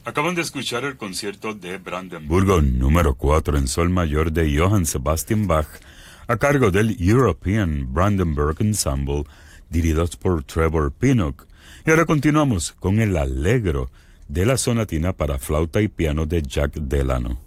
Acaban de escuchar el concierto de Brandenburgo número 4 en sol mayor de Johann Sebastian Bach, a cargo del European Brandenburg Ensemble, dirigidos por Trevor Pinnock. Y ahora continuamos con el Allegro de la sonatina para flauta y piano de Jack Delano.